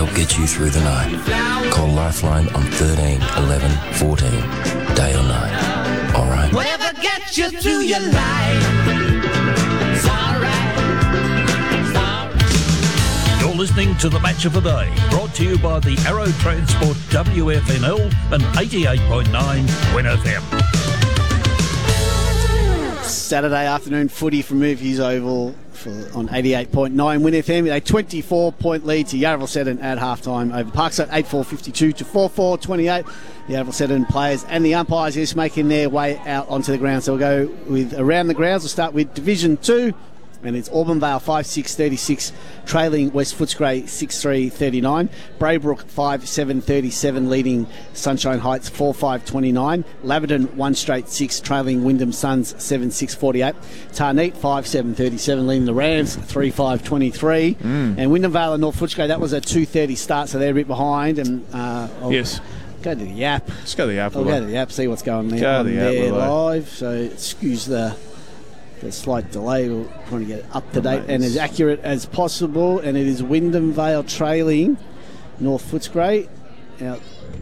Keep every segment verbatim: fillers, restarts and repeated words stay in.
help get you through the night. Call Lifeline on thirteen eleven fourteen, day or night. All right? Whatever gets you through your life, it's all right. It's all right. You're listening to The Match of the Day, brought to you by the Arrow Transport W F N L and eighty-eight point nine Win F M. Saturday afternoon footy from Murphy's Oval for, on eighty-eight point nine Win F M with a twenty-four point lead to Yarraville Seddon at half-time over Parkside, eight four fifty-two to four four twenty-eight. The Yarraville Seddon players and the umpires just making their way out onto the ground. So we'll go with around the grounds. We'll start with Division two. And it's Auburn Vale five six thirty-six, trailing West Footscray six three thirty-nine. Braybrook five seven thirty-seven, leading Sunshine Heights four five twenty-nine. Laverton one straight six, trailing Wyndham Suns seven six forty-eight. Tarneet five seven thirty-seven, leading the Rams three five twenty-three. Mm. And Wyndham Vale and North Footscray, that was a two thirty start, so they're a bit behind. And uh, I'll yes. Go to the Yap. Let's go to the Yap. I'll go to the Yap, see what's going there on the there live. So excuse the... The slight delay, we're trying to get it up to date and as accurate as possible. And it is Wyndham Vale trailing North Footscray. Now,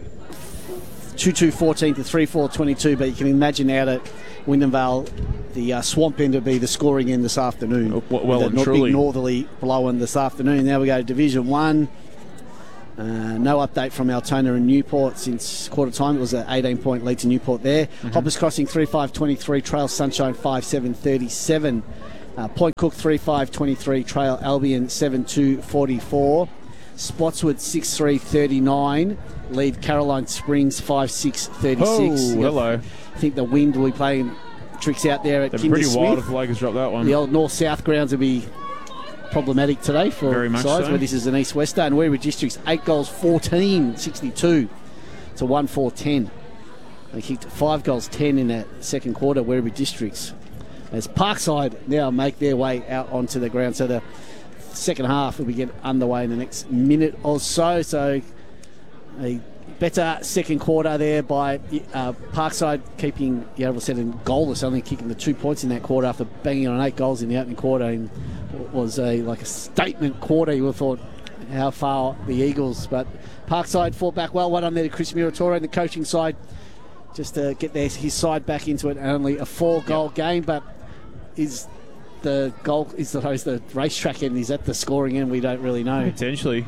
two two fourteen to three four twenty-two, but you can imagine out at Wyndham Vale, the uh, swamp end would be the scoring end this afternoon. Oh, well, and not truly. big northerly blowing this afternoon. Now we go to Division one. Uh, no update from Altona and Newport since quarter time. It was an eighteen point lead to Newport there. Mm-hmm. Hoppers Crossing three five twenty-three, Trail Sunshine five seven thirty-seven. Uh, Point Cook three five twenty-three, Trail Albion seven two forty-four. Spotswood six three thirty-nine, lead Caroline Springs five six thirty-six. Oh, hello. I think the wind will be playing tricks out there at They're Kinder pretty Smith. wild if the Lakers drop that one. The old north-south grounds will be problematic today for Very much sides so. where this is an east-wester. And Weary Districts eight goals fourteen sixty-two to one four ten. They kicked five goals ten in that second quarter, Weary Districts, as Parkside now make their way out onto the ground. So the second half will be get underway in the next minute or so. So a better second quarter there by uh, Parkside, keeping Yarraville Seddon goalless, only kicking the two points in that quarter after banging on eight goals in the opening quarter. And it was a like a statement quarter. You would have thought how far the Eagles, but Parkside fought back well. One on there to Chris Muratore and the coaching side just to get their, his side back into it. Only a four-goal yep. game, but is the goal is the, is the racetrack end? Is that the scoring end? We don't really know. Potentially.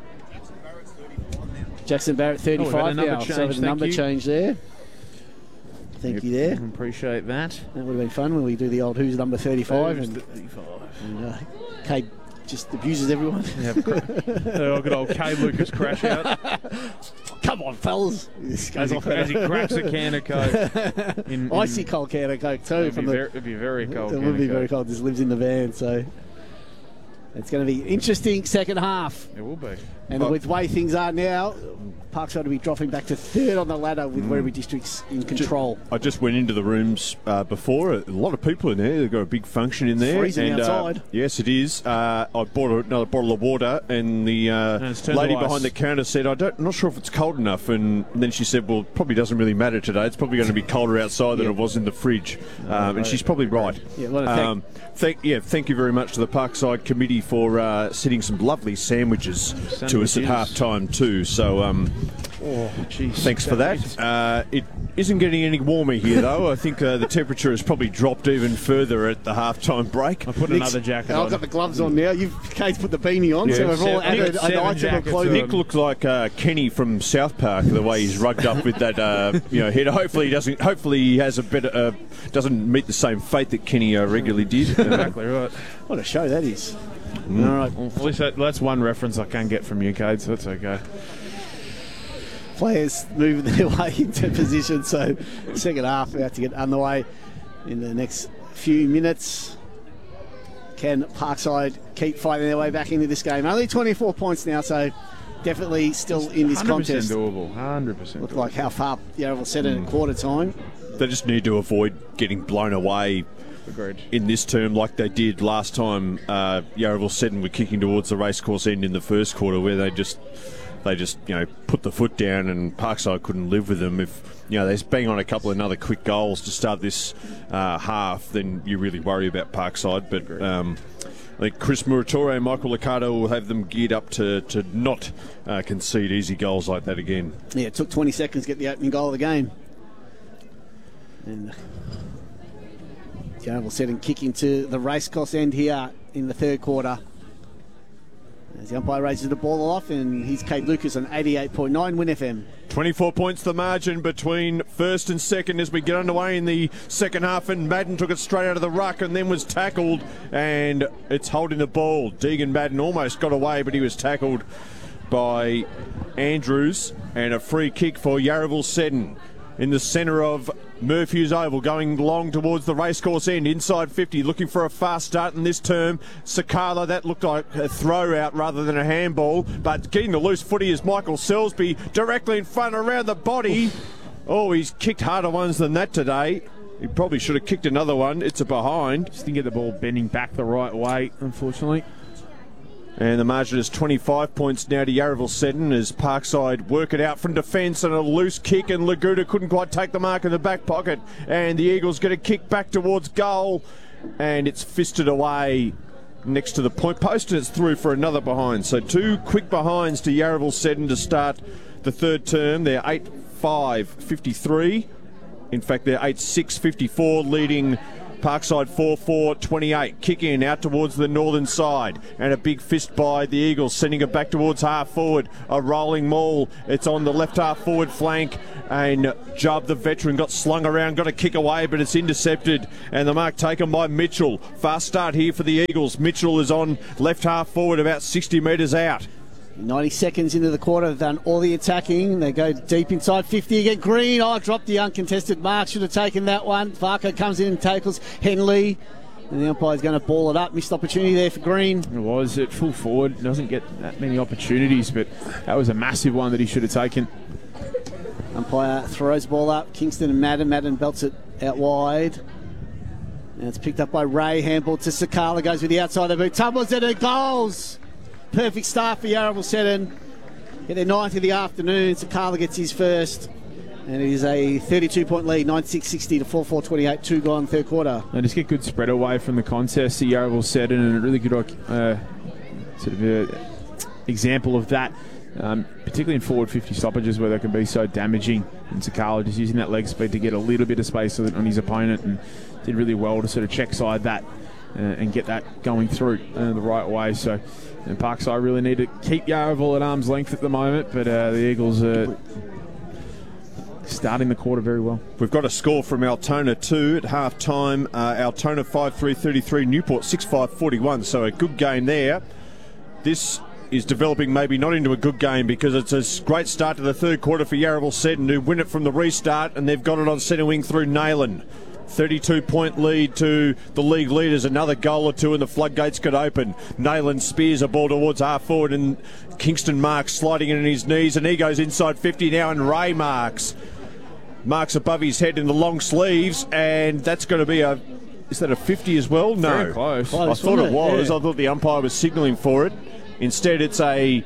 Jackson Barrett thirty-five oh, now, change. so the number you. change there. Thank yep. you there. Appreciate that. That would have been fun when we do the old who's number thirty-five. Who's and, thirty-five. and uh, Kate just abuses everyone. Yeah, oh, good old K Lucas crash out. Come on, fellas. As he, as he cracks a can of Coke. In, in, Icy cold can of Coke too. It'd, from be, the, very, it'd be very cold. It would be very cold. Just lives in the van, so it's going to be interesting second half. It will be. And but, with the way things are now, Parkside will be dropping back to third on the ladder with mm. Werribee Districts in control. I just went into the rooms uh, before. A lot of people in there. They've got a big function in there. Freezing and, outside. Uh, yes, it is. Uh, I bought another bottle of water, and the uh, and lady behind the counter said, I don't, I'm not sure if it's cold enough. And then she said, well, it probably doesn't really matter today. It's probably going to be colder outside than yeah. it was in the fridge. Um, and she's probably right. Yeah, well, um, thank, yeah, thank you very much to the Parkside Committee for uh, sending some lovely sandwiches, sandwiches to us at half time too. So um, oh, geez. thanks for that. Uh, it isn't getting any warmer here though. I think uh, the temperature has probably dropped even further at the half-time break. I put Nick's, another jacket I've on. got the gloves on now. You've Kate's put the beanie on, yeah, so we've all added an item of clothing. Nick looks like uh, Kenny from South Park, the way he's rugged up with that uh, you know head. Hopefully he doesn't. Hopefully he has a better uh, doesn't meet the same fate that Kenny uh, regularly did. Exactly right. What a show that is. Mm. All right. Well, at least that, that's one reference I can get from you, Kate, so that's okay. Players moving their way into position, so second half we have to get underway in the next few minutes. Can Parkside keep fighting their way back into this game? Only twenty-four points now, so definitely still in this contest. doable, one hundred percent Look doable. like how far Yarraville said it mm. at quarter time. They just need to avoid getting blown away. Agreed. In this term, like they did last time, uh, Yarraville Seddon were kicking towards the racecourse end in the first quarter, where they just, they just, you know, put the foot down, and Parkside couldn't live with them. If you know they bang on a couple of another quick goals to start this uh, half, then you really worry about Parkside. But um, I think Chris Muratore and Michael Liccardo will have them geared up to, to not uh, concede easy goals like that again. Yeah, it took twenty seconds to get the opening goal of the game. And Yeovil Seddon kicking to the racecourse end here in the third quarter. As the umpire raises the ball off, and he's Kate Lucas on eighty-eight point nine Win F M. twenty-four points the margin between first and second as we get underway in the second half, and Madden took it straight out of the ruck and then was tackled, and it's holding the ball. Deegan Madden almost got away, but he was tackled by Andrews, and a free kick for Yarraville Seddon in the centre of Murphy's Oval, going long towards the racecourse end, inside fifty, looking for a fast start in this term. Sakala, that looked like a throw out rather than a handball, but getting the loose footy is Michael Selsby, directly in front around the body. Oh, he's kicked harder ones than that today. He probably should have kicked another one. It's a behind. Just didn't get the ball bending back the right way, unfortunately. And the margin is twenty-five points now to Yarraville Seddon as Parkside work it out from defence, and a loose kick, and Laguda couldn't quite take the mark in the back pocket, and the Eagles get a kick back towards goal, and it's fisted away next to the point post, and it's through for another behind. So two quick behinds to Yarraville Seddon to start the third term. They're eight five fifty-three. In fact, they're eight six fifty-four, leading Parkside four four twenty-eight. Kick in out towards the northern side, and a big fist by the Eagles, sending it back towards half forward. A rolling maul. It's on the left half forward flank, and Jubb, the veteran, got slung around, got a kick away, but it's intercepted, and the mark taken by Mitchell. Fast start here for the Eagles. Mitchell is on left half forward, about sixty metres out. ninety seconds into the quarter, they've done all the attacking. They go deep inside fifty again. Green, oh, dropped the uncontested mark. Should have taken that one. Varco comes in and tackles Henley. And the umpire's going to ball it up. Missed opportunity there for Green. It was at full forward. Doesn't get that many opportunities, but that was a massive one that he should have taken. Umpire throws the ball up. Kingston and Madden. Madden belts it out wide. And it's picked up by Ray. Handball to Sakala. Goes with the outside of boot. Tumbles at her goals. Perfect start for Yarraville Seddon. Get their ninth of the afternoon. Sakala gets his first. And it is a thirty-two point lead, ninety-six sixty to four four twenty-eight, two gone third quarter. They just get good spread away from the contest. The Yarraville Seddon, and a really good uh, sort of a example of that, um, particularly in forward fifty stoppages where they can be so damaging. And Sakala just using that leg speed to get a little bit of space on his opponent, and did really well to sort of check side that uh, and get that going through uh, the right way. So, and Parkside really need to keep Yarraville at arm's length at the moment, but uh, the Eagles are starting the quarter very well. We've got a score from Altona two at half time. Uh, Altona five three thirty-three, Newport six five forty-one. So a good game there. This is developing maybe not into a good game because it's a great start to the third quarter for Yarraville Seddon, who win it from the restart, and they've got it on centre wing through Nayland. thirty-two point lead to the league leaders. Another goal or two and the floodgates could open. Nayland spears a ball towards half forward, and Kingston marks sliding in on his knees, and he goes inside fifty now, and Ray marks. Marks above his head in the long sleeves, and that's going to be a... Is that a fifty as well? No. Very close. I Close, thought it wasn't it? was. Yeah. I thought the umpire was signalling for it. Instead, it's a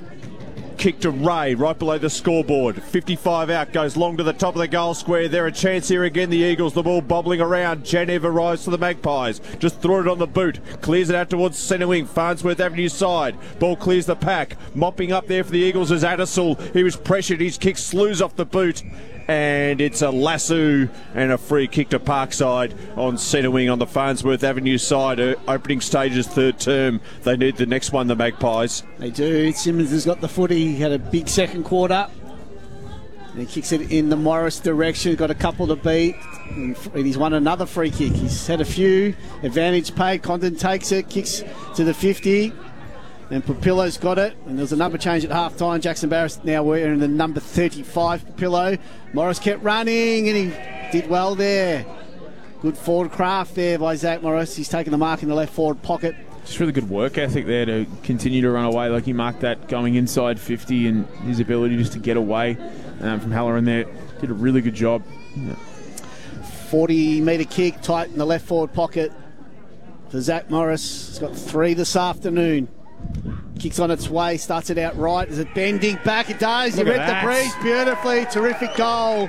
kick to Ray right below the scoreboard. fifty-five out, goes long to the top of the goal square. They're a chance here again, the Eagles. The ball bobbling around. Janev arrives for the Magpies. Just threw it on the boot. Clears it out towards centre wing. Farnsworth Avenue side. Ball clears the pack. Mopping up there for the Eagles is Addisel. He was pressured. His kick slews off the boot. And it's a lasso and a free kick to Parkside on centre wing on the Farnsworth Avenue side. Uh, opening stages, third term. They need the next one, the Magpies. They do. Simmons has got the footy. He had a big second quarter. And he kicks it in the Morris direction. Got a couple to beat. And he's won another free kick. He's had a few. Advantage paid. Condon takes it. Kicks to the fifty. And Papillo's got it. And there's a number change at half time. Jackson Barris now wearing the number thirty-five, Papillo. Morris kept running and he did well there. Good forward craft there by Zach Morris. He's taken the mark in the left forward pocket. Just really good work ethic there to continue to run away. Like he marked that going inside fifty, and his ability just to get away um, from Halloran there. Did a really good job. Yeah. forty metre kick tight in the left forward pocket for Zach Morris. He's got three this afternoon. Kicks on its way, starts it out right. Is it bending back? It does. Look You at read the that. breeze beautifully. Terrific goal.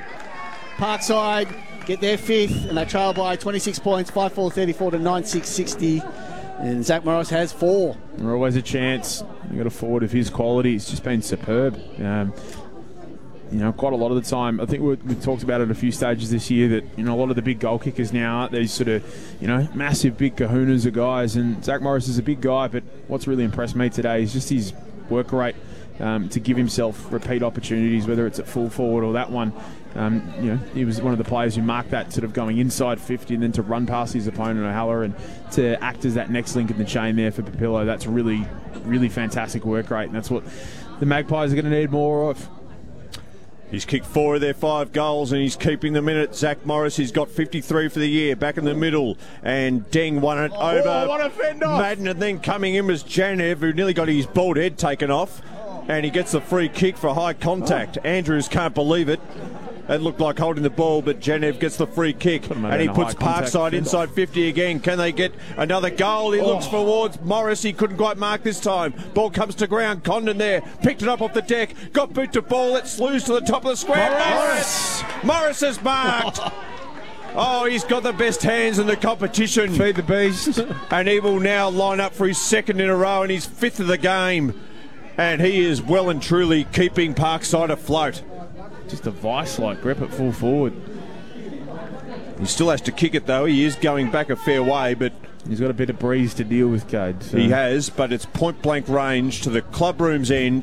Parkside get their fifth, and they trail by twenty-six points, five four thirty-four to nine six sixty And Zach Morris has four. There's always a chance. You've got a forward of his quality. It's just been superb. Um, you know, quite a lot of the time. I think we we talked about it a few stages this year that, you know, a lot of the big goal kickers now aren't these sort of, you know, massive big kahunas of guys. And Zach Morris is a big guy, but what's really impressed me today is just his work rate um, to give himself repeat opportunities, whether it's at full forward or that one. Um, you know, he was one of the players who marked that sort of going inside fifty and then to run past his opponent, O'Halloran, and to act as that next link in the chain there for Papillo. That's really, really fantastic work rate, and that's what the Magpies are going to need more of. He's kicked four of their five goals and he's keeping them in it. Zach Morris, he's got fifty-three for the year, back in the middle. And Deng won it oh, over what a fend off. Madden, and then coming in was Janev, who nearly got his bald head taken off. And he gets the free kick for high contact. Oh. Andrews can't believe it. It looked like holding the ball, but Janev gets the free kick. And he puts Parkside inside fifty again. Can they get another goal? He oh. looks towards Morris. He couldn't quite mark this time. Ball comes to ground. Condon there. Picked it up off the deck. Got boot to ball. It slews to the top of the square. Morris! Morris, Morris is marked. Oh, he's got the best hands in the competition. Feed the beast. And he will now line up for his second in a row and his fifth of the game. And he is well and truly keeping Parkside afloat. Just a vice-like grip at full forward. He still has to kick it, though. He is going back a fair way, but he's got a bit of breeze to deal with, Cade. So. He has, but it's point-blank range to the club room's end.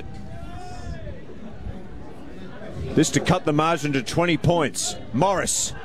This to cut the margin to twenty points. Morris.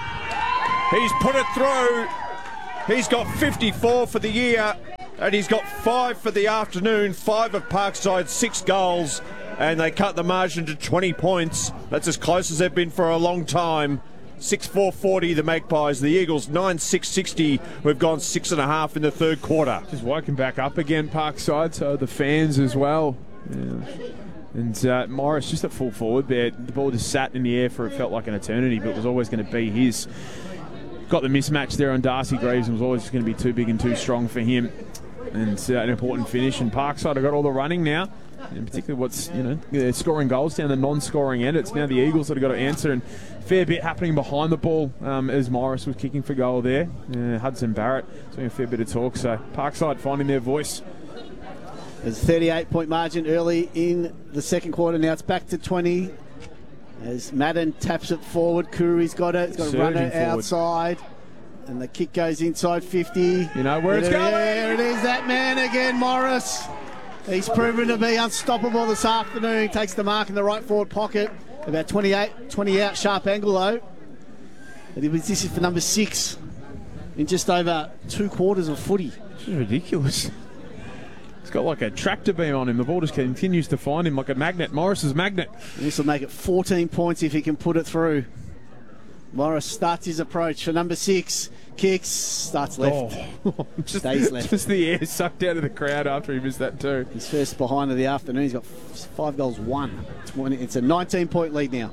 He's put it through. He's got fifty-four for the year, and he's got five for the afternoon. Five of Parkside, six goals. And they cut the margin to twenty points. That's as close as they've been for a long time. six four forty, the Magpies. The Eagles, nine six sixty. We've gone six and a half in the third quarter. Just woken back up again, Parkside, so the fans as well. Yeah. And uh, Morris just at full forward there. The ball just sat in the air for, it felt like an eternity, but it was always going to be his. Got the mismatch there on Darcy Greaves and was always going to be too big and too strong for him. And uh, an important finish. And Parkside have got all the running now. And particularly what's, you know, they're scoring goals down the non-scoring end. It's now the Eagles that have got to answer, and fair bit happening behind the ball um, as Morris was kicking for goal there. Uh, Hudson Barrett doing a fair bit of talk, so Parkside finding their voice. There's a thirty-eight point margin early in the second quarter. Now it's back to twenty as Madden taps it forward. Kuri's got it. He's got to run it outside. And the kick goes inside fifty. You know where it's going. There it is, that man again, Morris. He's proven to be unstoppable this afternoon. Takes the mark in the right forward pocket. About twenty-eight, twenty out, sharp angle though. And this is for number six in just over two quarters of footy. This is ridiculous. He's got like a tractor beam on him. The ball just continues to find him like a magnet. Morris's magnet. This will make it fourteen points if he can put it through. Morris starts his approach for number six. Kicks, starts left. Oh. just, Stays left. Just the air sucked out of the crowd after he missed that too. His first behind of the afternoon. He's got five goals, one. It's a nineteen point lead now.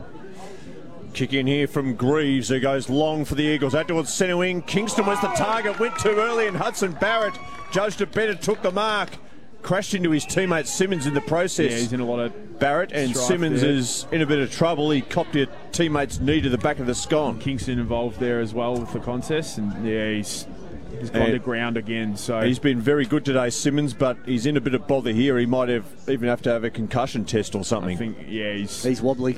Kick in here from Greaves, who goes long for the Eagles. Out towards centre wing. Kingston was the target. Went too early, and Hudson Barrett judged it better, took the mark. Crashed into his teammate Simmons in the process. Yeah, he's in a lot of Barrett, and Simmons there. Is in a bit of trouble. He copped his teammate's knee to the back of the scone. Kingston involved there as well with the contest, and yeah, he's he's gone and to ground again. So he's been very good today, Simmons, but he's in a bit of bother here. He might have even have to have a concussion test or something. I think, yeah, he's he's wobbly.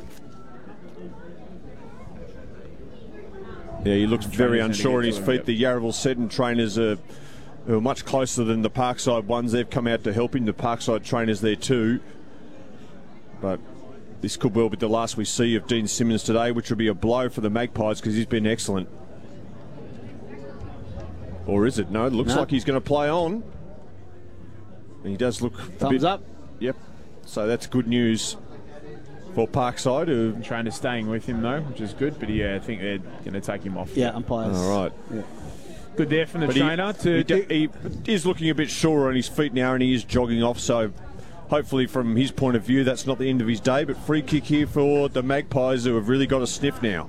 Yeah, he looks very unsure on his feet. Yep. The Yarraville Seddon trainers are. Who are much closer than the Parkside ones. They've come out to help him. The Parkside trainers there too. But this could well be the last we see of Dean Simmons today, which would be a blow for the Magpies because he's been excellent. Or is it? No, it looks no. like he's going to play on. And he does look Thumbs a bit, up. Yep. So that's good news for Parkside. Who the trainer's staying with him though, which is good. But yeah, I think they're going to take him off. Yeah, umpires. All right. Yeah. Good there from the but trainer. He, to he, he is looking a bit surer on his feet now, and he is jogging off. So, hopefully, from his point of view, that's not the end of his day. But free kick here for the Magpies, who have really got a sniff now.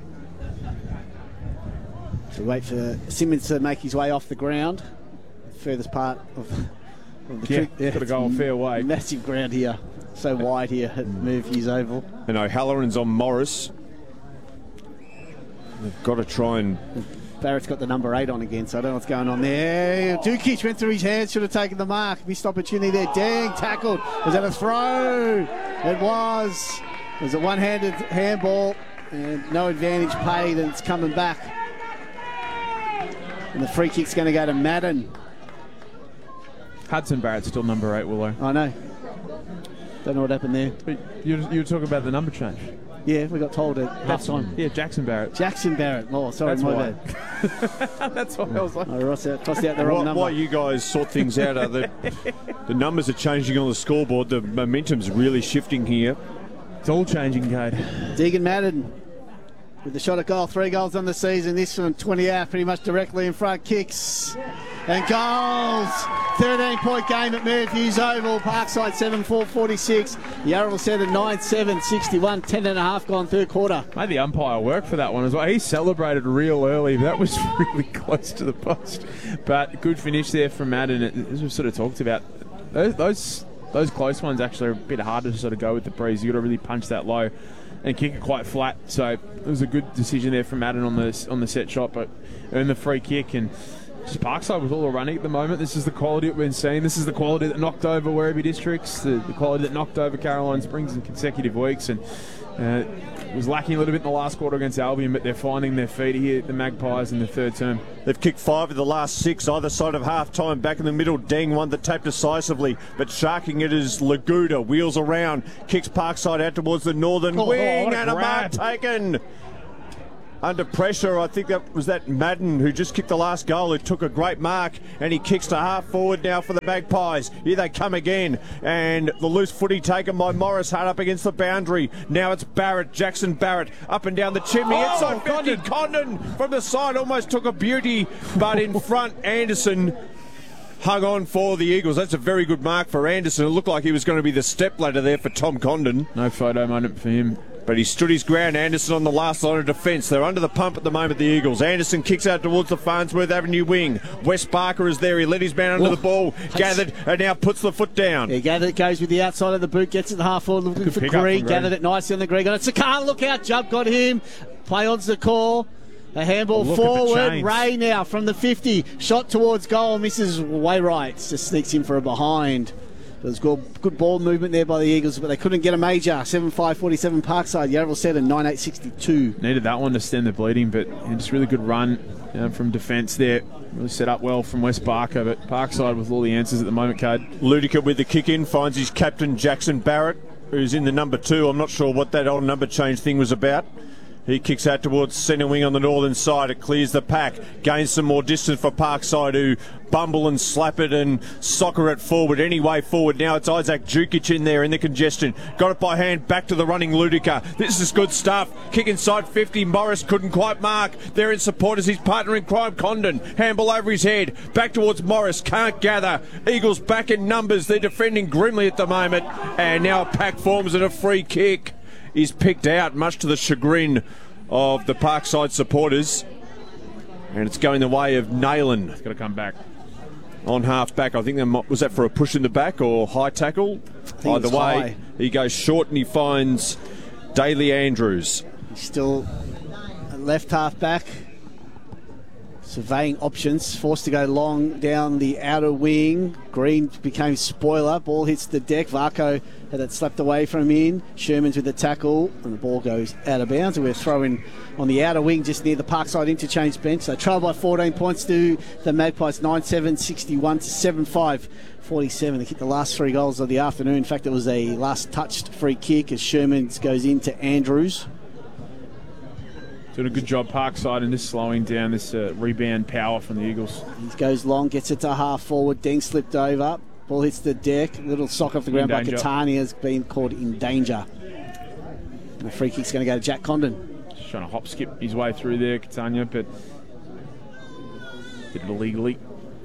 So wait for Simmons to make his way off the ground, furthest part of, of the yeah, trick. Yeah, got to go a fair way. Massive ground here, so wide here at Murphy's Oval. And O'Halloran's on Morris. They've got to try and Barrett's got the number eight on again, so I don't know what's going on there. Dukic went through his hands, should have taken the mark. Missed opportunity there. Dang, tackled. Was that a throw? It was. It was a one-handed handball, and no advantage paid, and it's coming back. And the free kick's going to go to Madden. Hudson Barrett's still number eight, Willow. I know. Don't know what happened there. But you, you were talking about the number change. Yeah, we got told at half time. Yeah, Jackson Barrett. Jackson Barrett. Oh, sorry, That's my why. bad. That's why I was like... I tossed out, tossed out the wrong Why, number. why you guys sort things out are that the numbers are changing on the scoreboard. The momentum's really shifting here. It's all changing, Cade. Deegan Madden with the shot at goal. Three goals on the season. This one, twenty out, pretty much directly in front. Kicks and goals. thirteen-point game at Murphy's Oval. Parkside seven four forty-six. Yarraville set at nine seven sixty-one. ten and a half gone third quarter. Made the umpire work for that one as well. He celebrated real early. That was really close to the post. But good finish there from Madden. As we've sort of talked about, those, those those close ones actually are a bit harder to sort of go with the breeze. You've got to really punch that low and kick it quite flat. So it was a good decision there from Madden on the, on the set shot, but earned the free kick. And just Parkside with all the running at the moment. This is the quality that we've been seeing. This is the quality that knocked over Werribee Districts, the, the quality that knocked over Caroline Springs in consecutive weeks. And uh, it was lacking a little bit in the last quarter against Albion, but they're finding their feet here, the Magpies, in the third term. They've kicked five of the last six, either side of half-time. Back in the middle, Deng won the tape decisively, but sharking it is Laguda. Wheels around, kicks Parkside out towards the northern Oh, wing, what a and a mark grab. taken. Under pressure, I think that was that Madden who just kicked the last goal, who took a great mark, and he kicks to half forward now for the Magpies. Here they come again, and the loose footy taken by Morris Hart up against the boundary. Now it's Barrett, Jackson Barrett, up and down the chimney. Oh, Inside fifty, Condon from the side almost took a beauty, but in front, Anderson hung on for the Eagles. That's a very good mark for Anderson. It looked like he was going to be the stepladder there for Tom Condon. No photo moment for him. But he stood his ground. Anderson on the last line of defence. They're under the pump at the moment, the Eagles. Anderson kicks out towards the Farnsworth Avenue wing. Wes Barker is there. He let his man under Oh, the ball. that's- Gathered and now puts the foot down. Yeah, gathered, goes with the outside of the boot, gets it the half forward, looking Good for pick up Green. from Green. Gathered it nicely on the Green. Got it. Sakan, look out, jump, got him. Play on's the call. A handball Oh, look at the forward. chains. Ray now from the fifty. Shot towards goal. Misses way right. Just sneaks in for a behind. There's good, good ball movement there by the Eagles, but they couldn't get a major. seven five forty-seven Parkside. Yarraville set at nine eight sixty-two. Needed that one to stem the bleeding, but yeah, just really good run uh, from defence there. Really set up well from Wes Barker, but Parkside with all the answers at the moment, Cade. Ludica with the kick in finds his captain Jackson Barrett, who's in the number two. I'm not sure what that old number change thing was about. He kicks out towards centre wing on the northern side. It clears the pack. Gains some more distance for Parkside, who bumble and slap it and soccer it forward. Anyway, forward now. It's Isaac Jukic in there in the congestion. Got it by hand. Back to the running Ludica. This is good stuff. Kick inside fifty. Morris couldn't quite mark. There in support as his partner in crime, Condon. Handball over his head. Back towards Morris. Can't gather. Eagles back in numbers. They're defending grimly at the moment. And now a pack forms and a free kick is picked out, much to the chagrin of the Parkside supporters. And it's going the way of Nayland. Got to come back. On half back. I think that might, was that for a push in the back or high tackle? think Either it's way, high. he goes short and he finds Daly Andrews. He's still a left half back. Surveying options, forced to go long down the outer wing. Green became spoiler. Ball hits the deck. Varco had it slapped away from him. Sherman's with the tackle, and the ball goes out of bounds. And we're throwing on the outer wing just near the Parkside interchange bench. So trail by fourteen points to the Magpies, nine seven sixty-one to seven five forty-seven. They kicked the last three goals of the afternoon. In fact, it was a last touched free kick as Sherman goes into Andrews. Doing a good job, Parkside, and just slowing down this uh, rebound power from the Eagles. He goes long, gets it to half forward. Deng slipped over. Ball hits the deck. Little sock off the ground by danger. Catania has been caught in danger. And the free kick's going to go to Jack Condon. Just trying to hop skip his way through there, Catania, but did it illegally.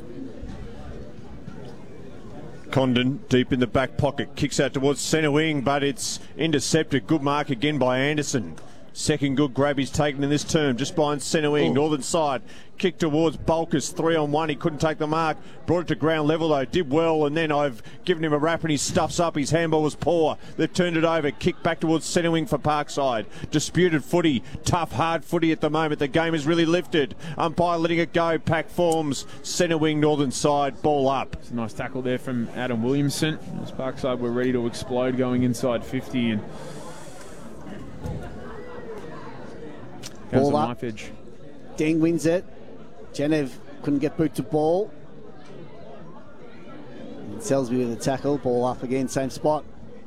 Condon deep in the back pocket, kicks out towards centre wing, but it's intercepted. Good mark again by Anderson. Second good grab he's taken in this term, just behind centre wing, Oh. northern side. Kick towards Bulkus, three on one. He couldn't take the mark. Brought it to ground level though, did well, and then I've given him a wrap and he stuffs up. His handball was poor. They've turned it over. Kick back towards centre wing for Parkside. Disputed footy, tough, hard footy at the moment. The game is really lifted. Umpire letting it go. Pack forms, centre wing, northern side, ball up. It's a nice tackle there from Adam Williamson. As Parkside were ready to explode going inside fifty and goes Ball the up. knife edge. Deng wins it. Genev couldn't get boot to ball. And Selsby with a tackle. Ball up again, same spot.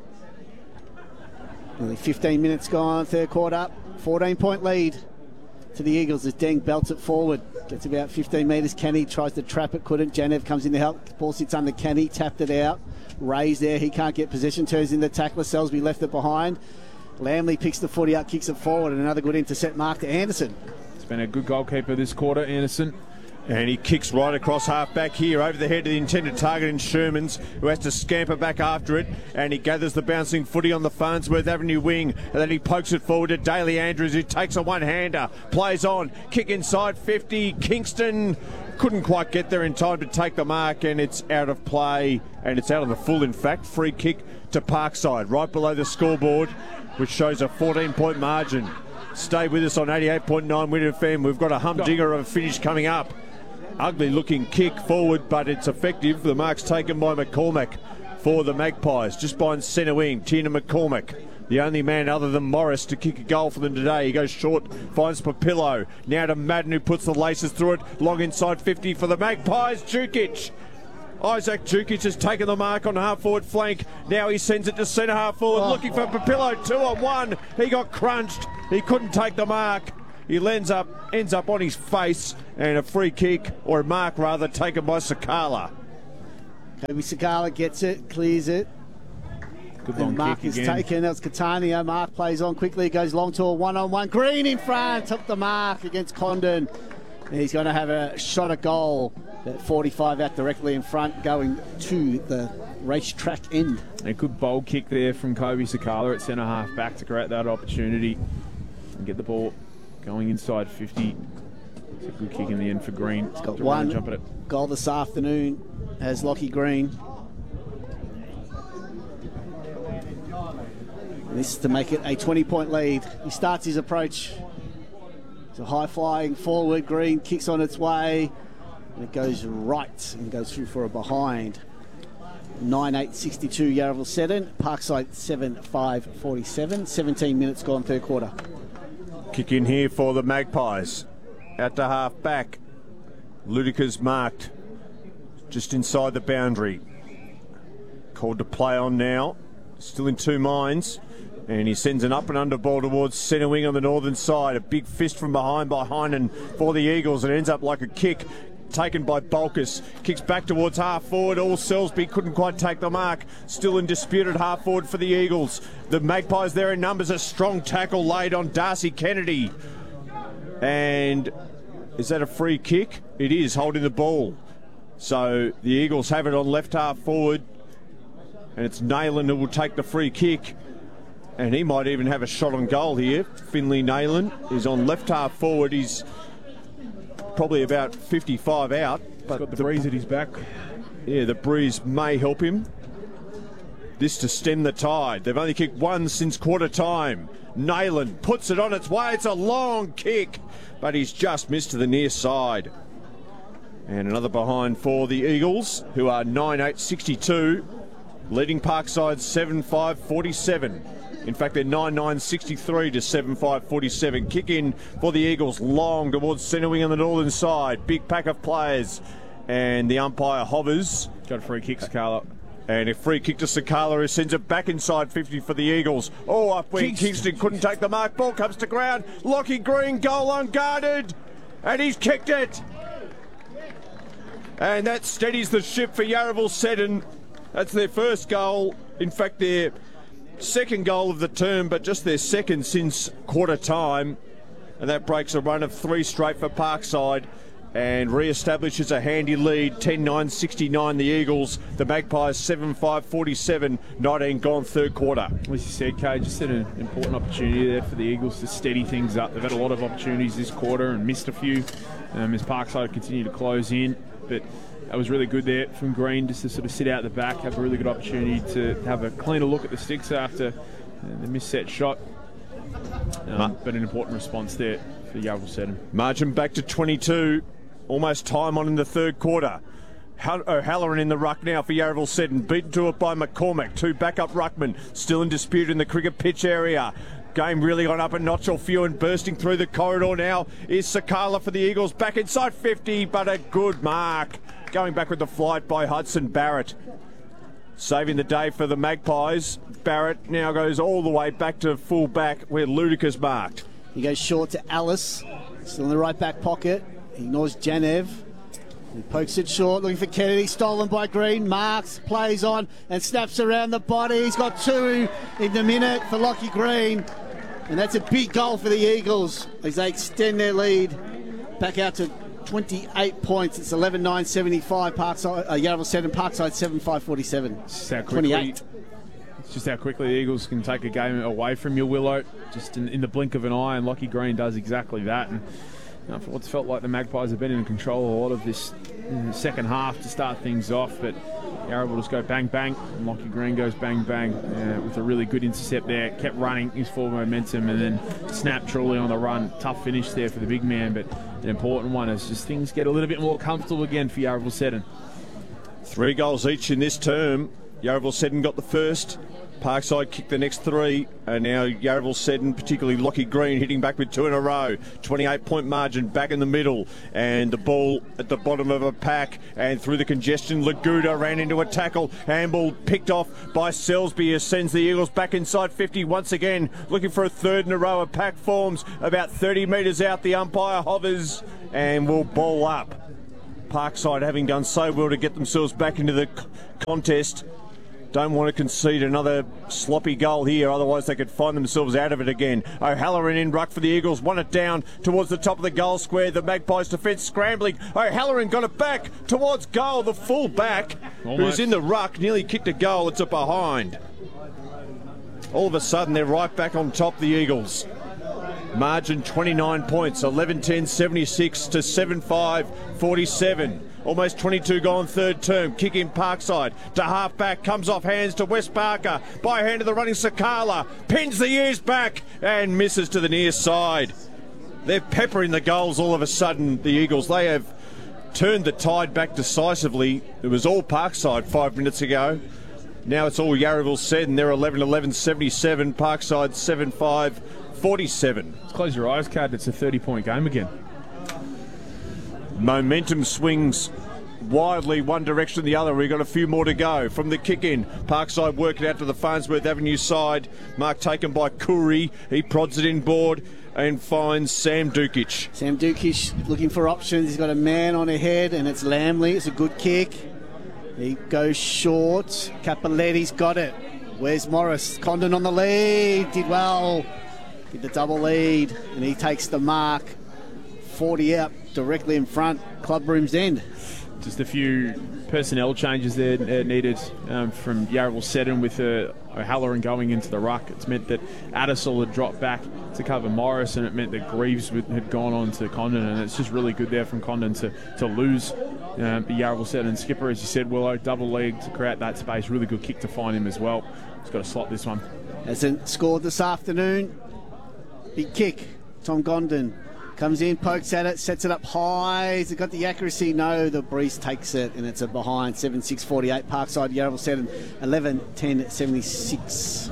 Nearly fifteen minutes gone, third quarter. fourteen point lead to the Eagles as Deng belts it forward. Gets about fifteen metres. Kenny tries to trap it, couldn't. Genev comes in to help. Ball sits under Kenny, tapped it out. Ray's there, he can't get possession. Turns in the tackler. Selsby left it behind. Lamley picks the footy up, kicks it forward, and another good intercept mark to Anderson. It's been a good goalkeeper this quarter, Anderson. And he kicks right across half back here over the head of the intended target in Sherman's, who has to scamper back after it. And he gathers the bouncing footy on the Farnsworth Avenue wing. And then he pokes it forward to Daly Andrews, who takes a one-hander, plays on, kick inside fifty. Kingston couldn't quite get there in time to take the mark, and it's out of play. And it's out of the full, in fact. Free kick to Parkside, right below the scoreboard, which shows a fourteen point margin. Stay with us on eighty-eight point nine Win F M. We've got a humdinger of a finish coming up. Ugly looking kick forward, but it's effective. The mark's taken by McCormack for the Magpies, just behind centre wing. Tina McCormack, the only man other than Morris to kick a goal for them today. He goes short, finds Papillo. Now to Madden, who puts the laces through it. Long inside fifty for the Magpies. Jukic. Isaac Jukic has taken the mark on half-forward flank. Now he sends it to centre half-forward, Oh. looking for Papillo. Two on one. He got crunched. He couldn't take the mark. He ends up, ends up on his face, and a free kick, or a mark rather, taken by Sakala. Kobe Sakala gets it, clears it. Good long And Mark kick is again. taken. That was Catania. Mark plays on quickly, goes long to a one-on-one. Green in front, took the mark against Condon. And he's going to have a shot at goal. That forty-five out directly in front, going to the racetrack end. A good bowl kick there from Kobe Sakala at centre half back to create that opportunity and get the ball going inside fifty. It's a good kick in the end for Green. He's got one jump at it. goal this afternoon as Lockie Green. And this is to make it a twenty point lead. He starts his approach. It's a high flying forward. Green kicks on its way. And it goes right and goes through for a behind. nine eight sixty-two Yarraville Seddon. Parkside seven five forty-seven. seventeen minutes gone, third quarter. Kick in here for the Magpies. Out to half back. Ludica's marked just inside the boundary. Called to play on now. Still in two minds. And he sends an up and under ball towards centre wing on the northern side. A big fist from behind by Heinen for the Eagles. And it ends up like a kick taken by Bulkus. Kicks back towards half forward. All Selsby couldn't quite take the mark. Still in disputed half forward for the Eagles. The Magpies there in numbers. A strong tackle laid on Darcy Kennedy. And is that a free kick? It is, holding the ball. So the Eagles have it on left half forward. And it's Nayland who will take the free kick. And he might even have a shot on goal here. Finley Nayland is on left half forward. He's probably about fifty-five out. But got the, the breeze at his back. Yeah, the breeze may help him. This to stem the tide. They've only kicked one since quarter time. Nayland puts it on its way. It's a long kick, but he's just missed to the near side. And another behind for the Eagles, who are nine eight sixty-two, leading Parkside seven five forty-seven. In fact, they're nine nine sixty-three to seven five forty-seven. Kick in for the Eagles, long towards centre wing on the northern side. Big pack of players. And the umpire hovers. Got a free kick, Sakala. And a free kick to Sakala, who sends it back inside fifty for the Eagles. Oh, up went Kingston. Kingston couldn't take the mark. Ball comes to ground. Lockie Green, goal unguarded. And he's kicked it. And that steadies the ship for Yarraville Seddon. That's their first goal. In fact, their second goal of the term, but just their second since quarter time. And that breaks a run of three straight for Parkside. and re-establishes a handy lead, ten nine sixty-nine the Eagles. The Magpies seven five forty-seven, nineteen gone third quarter. As you said, Kay, just an important opportunity there for the Eagles to steady things up. They've had a lot of opportunities this quarter and missed a few um, as Parkside continue to close in, but that was really good there from Green just to sort of sit out the back, have a really good opportunity to have a cleaner look at the sticks after uh, the misset shot. Um, but an important response there for Yarraville Seddon. Margin back to twenty-two. Almost time on in the third quarter. O'Halloran in the ruck now for Yarraville Seddon. Beaten to it by McCormack. Two backup ruckmen still in dispute in the cricket pitch area. Game really gone up a notch or few, and bursting through the corridor now is Sakala for the Eagles. Back inside fifty, but a good mark. Going back with the flight by Hudson Barrett. Saving the day for the Magpies. Barrett now goes all the way back to full back where Ludica's marked. He goes short to Alice. Still in the right back pocket. He ignores Janev. He pokes it short, looking for Kennedy. Stolen by Green. Marks, plays on, and snaps around the body. He's got two in the minute for Lockie Green. And that's a big goal for the Eagles as they extend their lead back out to twenty-eight points. It's eleven nine seventy-five. Parkside, uh, Yarraville Seddon, Parkside seven five forty-seven. Just how quickly, twenty-eight. It's just how quickly the Eagles can take a game away from you, Willow, just in, in the blink of an eye, and Lockie Green does exactly that. And you know, for what's felt like the Magpies have been in control a lot of this in the second half to start things off, but Yarraville just go bang bang, and Lockie Green goes bang bang uh, with a really good intercept there. Kept running his forward momentum and then snapped truly on the run. Tough finish there for the big man, but an important one as just things get a little bit more comfortable again for Yarraville Seddon. Three goals each in this term. Yarraville Seddon got the first. Parkside kicked the next three, and now Yarraville Seddon, particularly Lockie Green, hitting back with two in a row. twenty-eight point margin back in the middle, and the ball at the bottom of a pack, and through the congestion, Laguda ran into a tackle. Handball picked off by Selsby as sends the Eagles back inside fifty once again, looking for a third in a row. A pack forms about thirty metres out. The umpire hovers and will ball up. Parkside having done so well to get themselves back into the contest. Don't want to concede another sloppy goal here, otherwise they could find themselves out of it again. O'Halloran in ruck for the Eagles, won it down towards the top of the goal square. The Magpies defence scrambling. O'Halloran got it back towards goal. The full back, who's in the ruck, nearly kicked a goal. It's a behind. All of a sudden, they're right back on top, the Eagles. Margin twenty-nine points, eleven ten seventy-six to seven five forty-seven. Almost twenty-two gone third term. Kick in Parkside to half back. Comes off hands to West Barker. By hand of the running Sakala. Pins the ears back and misses to the near side. They're peppering the goals all of a sudden, the Eagles. They have turned the tide back decisively. It was all Parkside five minutes ago. Now it's all Yarraville Seddon. They're eleven eleven seventy-seven. Parkside seven five forty-seven. Let's close your eyes, Cad. It's a thirty point game again. Momentum swings wildly one direction or the other. We've got a few more to go. From the kick in, Parkside work it out to the Farnsworth Avenue side. Mark taken by Curry. He prods it inboard and finds Sam Dukic. Sam Dukic looking for options. He's got a man on ahead, and it's Lamley. It's a good kick. He goes short. Capoletti's got it. Where's Morris? Condon on the lead. Did well. Did the double lead, and he takes the mark. forty out directly in front, club room's end. Just a few personnel changes there uh, needed um, from Yarraville Seddon with uh, O'Halloran going into the ruck. It's meant that Addisell had dropped back to cover Morris, and it meant that Greaves would, had gone on to Condon, and it's just really good there from Condon to, to lose um, the Yarraville Seddon skipper, as you said, Willow, double leg to create that space. Really good kick to find him as well. He's got to slot this one. Hasn't scored this afternoon. Big kick. Tom Gondon comes in, pokes at it, sets it up high. Has it got the accuracy? No, the breeze takes it, and it's a behind. seven six forty-eight. Parkside, Yarraville Seddon, eleven ten seventy-six.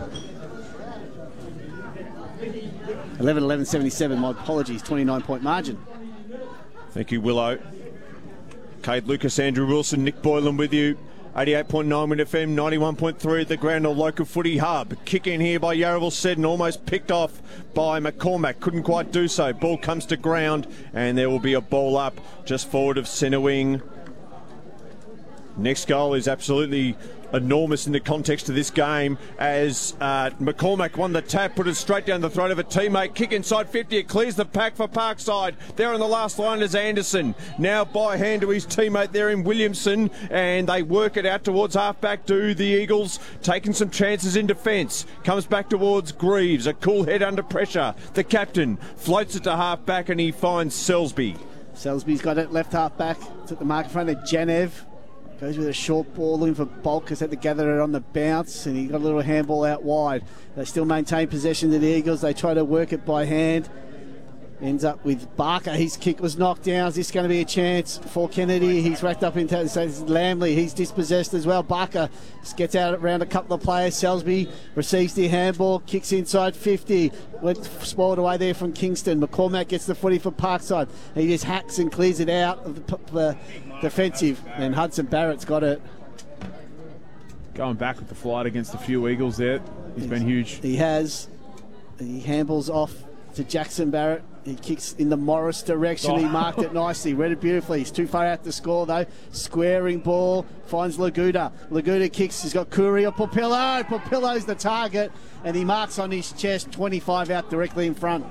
eleven eleven seventy-seven, my apologies, twenty-nine point margin. Thank you, Willow. Cade Lucas, Andrew Wilson, Nick Boylan with you. eighty-eight point nine Win F M, ninety-one point three at the Groundle Local Footy Hub. Kick in here by Yarraville Seddon, almost picked off by McCormack. Couldn't quite do so. Ball comes to ground, and there will be a ball up just forward of centre wing. Next goal is absolutely enormous in the context of this game as uh, McCormack won the tap, put it straight down the throat of a teammate. Kick inside fifty, it clears the pack for Parkside. There on the last line is Anderson. Now by hand to his teammate there in Williamson, and they work it out towards half-back do the Eagles, taking some chances in defence. Comes back towards Greaves, a cool head under pressure. The captain floats it to half-back and he finds Selsby. Selsby's got it left half-back. It's at the mark in front of Genev. Goes with a short ball looking for Bulkers, had to gather it on the bounce, and he got a little handball out wide. They still maintain possession to the Eagles. They try to work it by hand. Ends up with Barker. His kick was knocked down. Is this going to be a chance for Kennedy? He's racked up into so Lamley. He's dispossessed as well. Barker gets out around a couple of players. Selsby receives the handball, kicks inside fifty. Went spoiled away there from Kingston. McCormack gets the footy for Parkside. He just hacks and clears it out of the, the defensive. And Hudson Barrett's got it. Going back with the flight against a few Eagles there. He's been huge. He has. He handballs off to Jackson Barrett. He kicks in the Morris direction. Oh. He marked it nicely, read it beautifully. He's too far out to score though. Squaring ball, finds Laguda. Laguda kicks, he's got Courier. Popillo, Popillo's the target, and he marks on his chest, twenty-five out directly in front.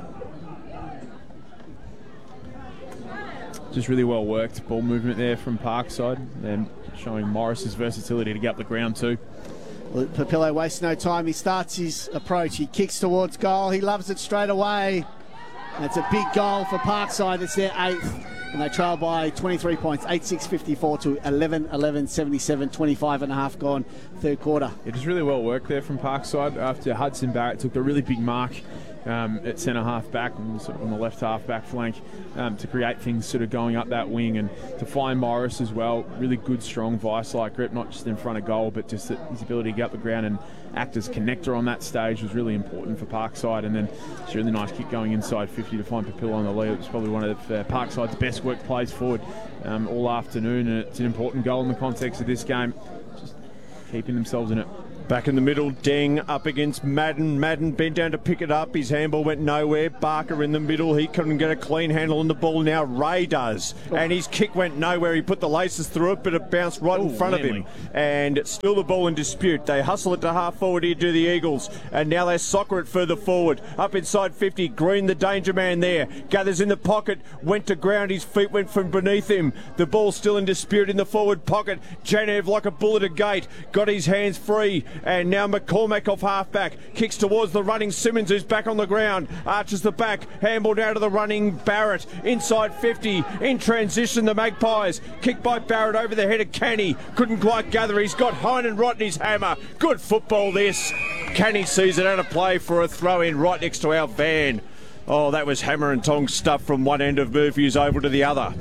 Just really well worked ball movement there from Parkside, and showing Morris's versatility to get up the ground too. Popillo wastes no time. He starts his approach. He kicks towards goal. He loves it straight away. And it's a big goal for Parkside. It's their eighth. And they trail by twenty-three points. eight six fifty-four to eleven eleven seventy-seven. twenty-five and a half gone third quarter. It was really well worked there from Parkside after Hudson Barrett took the really big mark um, at centre half back and sort of on the left half back flank um, to create things sort of going up that wing, and to find Morris as well. Really good, strong vice-like grip, not just in front of goal, but just his ability to get up the ground and act as connector on that stage was really important for Parkside. And then it's a really nice kick going inside fifty to find Papillo on the lead. It was probably one of the, uh, Parkside's best work plays forward um, all afternoon, and it's an important goal in the context of this game. Just keeping themselves in it. Back in the middle, Deng up against Madden. Madden bent down to pick it up. His handball went nowhere. Barker in the middle. He couldn't get a clean handle on the ball. Now Ray does. Oh. And his kick went nowhere. He put the laces through it, but it bounced right Ooh, in front manly. of him. And it's still the ball in dispute. They hustle it to half forward here to the Eagles. And now they soccer it further forward. Up inside fifty. Green, the danger man there. Gathers in the pocket. Went to ground. His feet went from beneath him. The ball still in dispute in the forward pocket. Janev like a bull at a gate. Got his hands free. And now McCormack off half-back. Kicks towards the running Simmons, who's back on the ground. Arches the back. Handball down to the running Barrett. Inside fifty. In transition, the Magpies. Kicked by Barrett over the head of Canny. Couldn't quite gather. He's got Heinen right in his hammer. Good football this. Canny sees it out of play for a throw-in right next to our van. Oh, that was hammer and tong stuff from one end of Murphy's Oval to the other.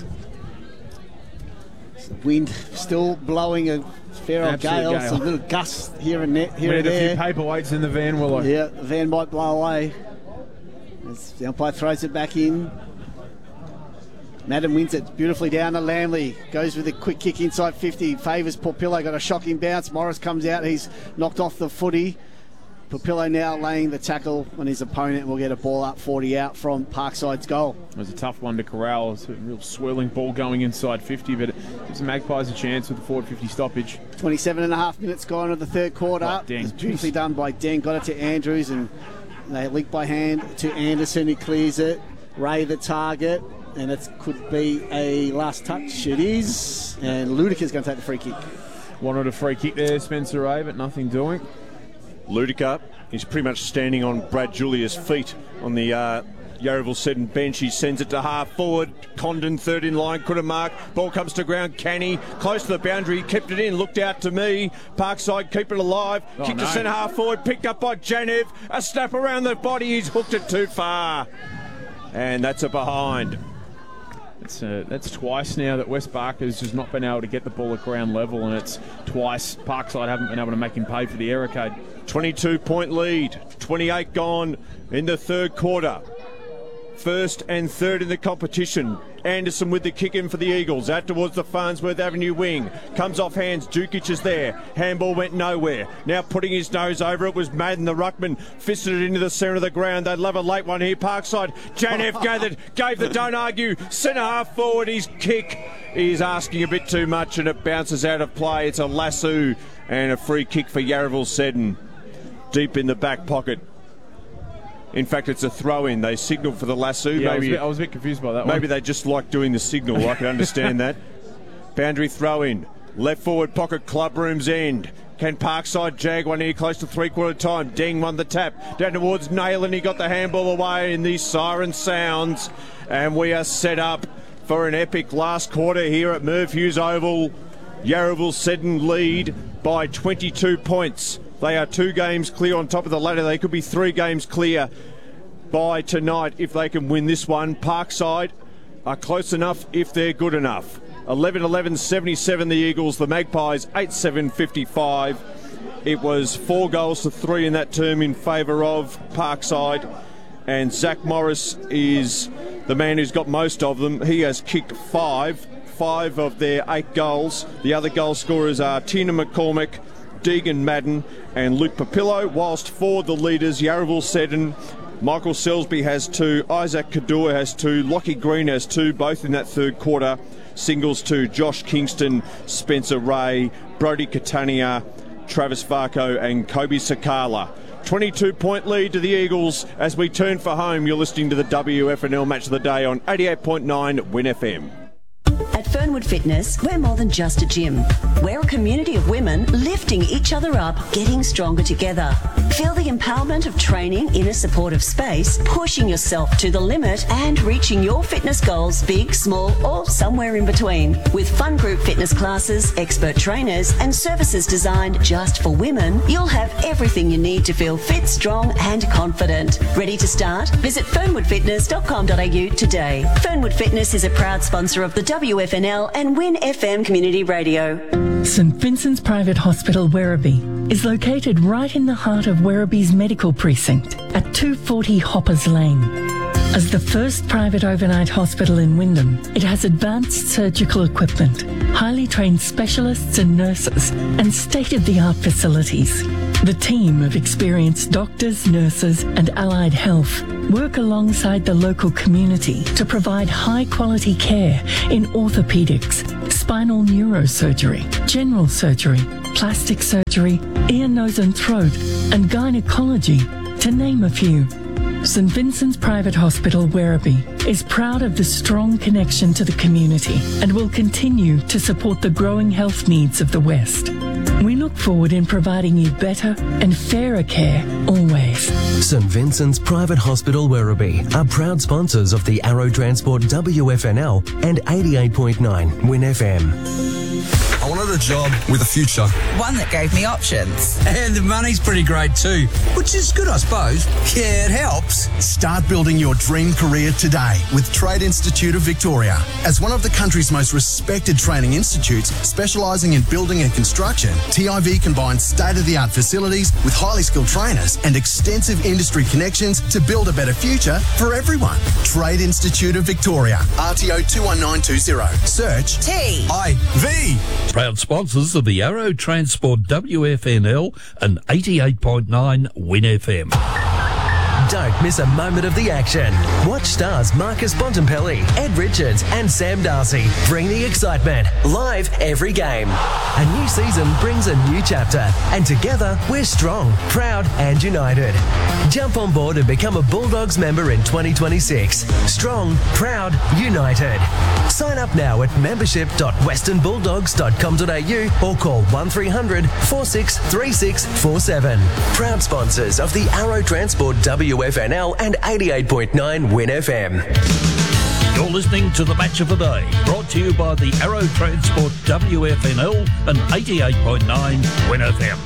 Wind still blowing a fair old gale, gale. some little gusts here and there. Here we and had there. a few paperweights in the van, Willow. Yeah, the van might blow away. As the umpire throws it back in. Madden wins it beautifully down to Lamley. Goes with a quick kick inside fifty. Favours Popillo. Got a shocking bounce. Morris comes out. He's knocked off the footy. Popillo now laying the tackle on his opponent. We'll get a ball up forty out from Parkside's goal. It was a tough one to corral. It's a real swirling ball going inside fifty, but it gives the Magpies a chance with the forward fifty stoppage. twenty-seven and a half minutes gone of the third quarter. Oh, Deng. It's beautifully done by Deng. Got it to Andrews, and they link by hand to Anderson, who clears it. Ray the target, and it could be a last touch. It is, and Ludica's going to take the free kick. Wanted a free kick there, Spencer Ray, but nothing doing. Ludica is pretty much standing on Brad Julia's feet on the uh, Yarraville Seddon bench. He sends it to half forward. Condon third in line, could have marked. Ball comes to ground. Canny close to the boundary, kept it in, looked out to me. Parkside keep it alive. Oh, Kick no. to centre half forward, picked up by Janev. A snap around the body. He's hooked it too far, and that's a behind. It's, uh, that's twice now that West Barker's just not been able to get the ball at ground level, and it's twice Parkside haven't been able to make him pay for the error code. twenty-two point lead, twenty-eight gone in the third quarter. First and third in the competition. Anderson with the kick in for the Eagles. Out towards the Farnsworth Avenue wing. Comes off hands. Dukic is there. Handball went nowhere. Now putting his nose over it was Madden, the ruckman. Fisted it into the centre of the ground. They'd love a late one here. Parkside. J F gathered. Gave the don't argue. Centre half forward. His kick is asking a bit too much and it bounces out of play. It's a lasso and a free kick for Yarraville Seddon. Deep in the back pocket. In fact, it's a throw-in. They signalled for the lasso. Yeah, maybe, I, was a bit, I was a bit confused by that maybe one. they just like doing the signal. I can understand that. Boundary throw-in. Left forward pocket, Clubroom's end. Can Parkside jag one here close to three-quarter time? Deng won the tap. Down towards Nail and he got the handball away in these siren sounds. And we are set up for an epic last quarter here at Merv Hughes Oval. Yarraville Seddon lead by twenty-two points. They are two games clear on top of the ladder. They could be three games clear by tonight if they can win this one. Parkside are close enough if they're good enough. eleven eleven seventy-seven the Eagles, the Magpies eight seven fifty-five. It was four goals to three in that term in favour of Parkside. And Zach Morris is the man who's got most of them. He has kicked five, five of their eight goals. The other goal scorers are Tina McCormick, Deegan Madden and Luke Papillo, whilst for the leaders, Yarraville Seddon, Michael Selsby has two, Isaac Kadua has two, Lockie Green has two, both in that third quarter. Singles to Josh Kingston, Spencer Ray, Brody Catania, Travis Varco and Kobe Sakala. twenty-two point lead to the Eagles as we turn for home. You're listening to the W F N L Match of the Day on eighty-eight point nine Win F M. At Fernwood Fitness, we're more than just a gym. We're a community of women lifting each other up, getting stronger together. Feel the empowerment of training in a supportive space, pushing yourself to the limit and reaching your fitness goals, big, small, or somewhere in between. With fun group fitness classes, expert trainers, and services designed just for women, you'll have everything you need to feel fit, strong, and confident. Ready to start? Visit fernwood fitness dot com dot a u today. Fernwood Fitness is a proud sponsor of the W F N L and Win F M Community Radio. St Vincent's Private Hospital Werribee is located right in the heart of Werribee's medical precinct at two forty Hoppers Lane. As the first private overnight hospital in Wyndham, it has advanced surgical equipment, highly trained specialists and nurses, and state-of-the-art facilities. The team of experienced doctors, nurses, and allied health work alongside the local community to provide high-quality care in orthopedics, spinal neurosurgery, general surgery, plastic surgery, ear, nose and throat, and gynecology, to name a few. St Vincent's Private Hospital Werribee is proud of the strong connection to the community and will continue to support the growing health needs of the West. We look forward in providing you better and fairer care always. St Vincent's Private Hospital Werribee are proud sponsors of the Arrow Transport W F N L and eighty-eight point nine Win F M. I wanted a job with a future. One that gave me options. And the money's pretty great too, which is good, I suppose. Yeah, it helps. Start building your dream career today with Trade Institute of Victoria. As one of the country's most respected training institutes specialising in building and construction, T I V combines state-of-the-art facilities with highly skilled trainers and extensive industry connections to build a better future for everyone. Trade Institute of Victoria, R T O two one nine two zero. Search T I V. Proud sponsors of the Arrow Transport W F N L and eighty-eight point nine Win F M. Don't miss a moment of the action. Watch stars Marcus Bontempelli, Ed Richards and Sam Darcy bring the excitement live every game. A new season brings a new chapter, and together we're strong, proud and united. Jump on board and become a Bulldogs member in twenty twenty-six. Strong, proud, united. Sign up now at membership dot western bulldogs dot com dot a u or call one three hundred four six three six four seven. Proud sponsors of the Arrow Transport W F N L and eighty-eight point nine Win F M. You're listening to the Match of the Day, brought to you by the Arrow Transport W F N L and eighty-eight point nine Win F M.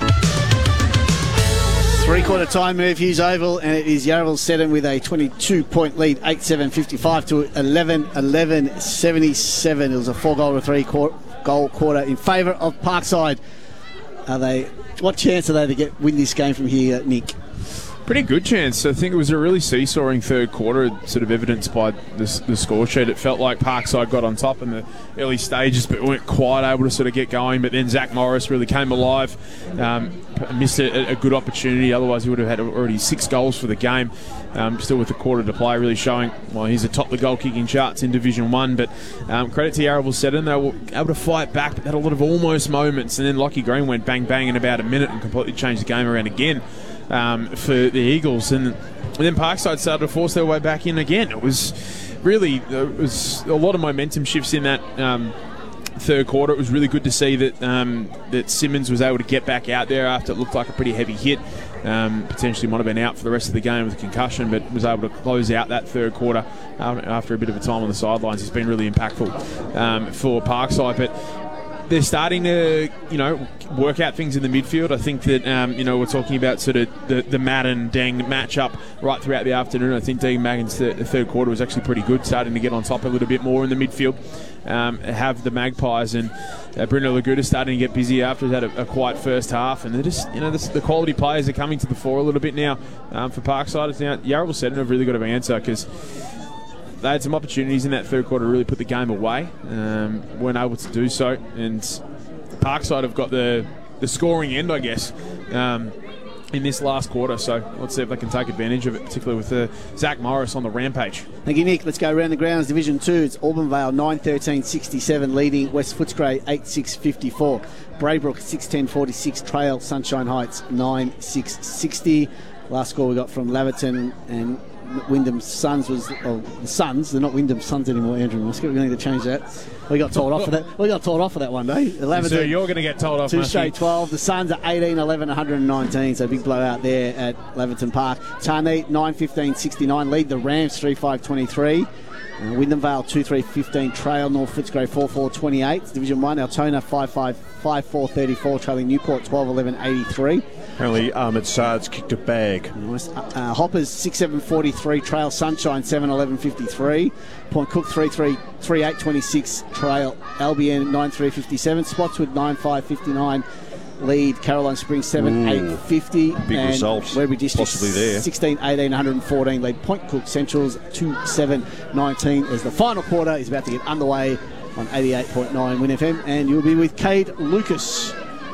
Three-quarter time, Merv Hughes Oval, and it is Yarraville Seddon with a twenty-two point lead, eight seven fifty-five to eleven eleven seventy-seven. It was a four-goal to three-goal quarter in favour of Parkside. Are they? What chance are they to get win this game from here, Nick? Pretty good chance. I think it was a really seesawing third quarter, sort of evidenced by the, the score sheet. It felt like Parkside got on top in the early stages, but weren't quite able to sort of get going. But then Zach Morris really came alive, um, missed a, a good opportunity. Otherwise, he would have had already six goals for the game. Um, still with a quarter to play, really showing, well, he's atop the goal-kicking charts in Division one. But um, credit to Yarraville Seddon, they were able to fight back, but had a lot of almost moments. And then Lockie Green went bang-bang in about a minute and completely changed the game around again um, for the Eagles. And, and then Parkside started to force their way back in again. It was really, it was a lot of momentum shifts in that um, third quarter. It was really good to see that um, that Simmons was able to get back out there after it looked like a pretty heavy hit. Um, potentially might have been out for the rest of the game with a concussion, but was able to close out that third quarter after a bit of a time on the sidelines. He's been really impactful um, for Parkside, but they're starting to, you know, work out things in the midfield. I think that, um, you know, we're talking about sort of the, the Madden-Deng matchup right throughout the afternoon. I think Dean Maggin's th- the third quarter was actually pretty good, starting to get on top a little bit more in the midfield. Um, have the Magpies and uh, Bruno Laguta starting to get busy after he's had a, a quiet first half, and they're just, you know, this, the quality players are coming to the fore a little bit now um, for Parkside. It's now Yarraville Seddon have really got to answer, because they had some opportunities in that third quarter to really put the game away, um, weren't able to do so, and Parkside have got the the scoring end, I guess, um, in this last quarter. So let's see if they can take advantage of it, particularly with uh, Zach Morris on the rampage. Thank you, Nick. Let's go around the grounds. Division two, it's Auburn nine thirteen sixty-seven leading West Footscray eight six fifty-four. Braybrook six ten forty-six, Trail Sunshine Heights nine six sixty. Last score we got from Laverton and Wyndham Suns was, oh, the Suns, they're not Wyndham Suns anymore, Andrew. We need to change that. We got told off for that. We got told off for that one day. eleven, so you're going to get told off. Two straight twelve. The Suns are eighteen eleven one nineteen, so big blowout there at Laverton Park. Tarnee nine fifteen sixty-nine lead the Rams three five twenty-three. Uh, Wyndham Vale two three fifteen, Trail North Footscray four four twenty-eight. Division one, Altona five five five four thirty-four, trailing Newport twelve eleven eighty-three. Apparently Ahmed Saad's kicked a bag. Nice. Uh, uh, Hoppers six seven forty-three, Trail Sunshine seven eleven fifty-three. Point Cook three three three eight twenty-six, Trail Albion nine three fifty-seven. Spotswood nine five fifty-nine. Lead Caroline Springs seven eight fifty. Big and result. Werribee District Possibly there. sixteen eighteen one fourteen. Lead Point Cook Centrals two seven nineteen as the final quarter is about to get underway on eighty-eight point nine Win F M, and you'll be with Cade Lucas.